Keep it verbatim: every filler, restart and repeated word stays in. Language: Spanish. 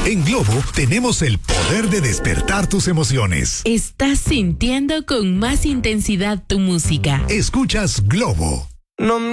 En Globo tenemos el poder de despertar tus emociones. Estás sintiendo con más intensidad tu música. Escuchas Globo. No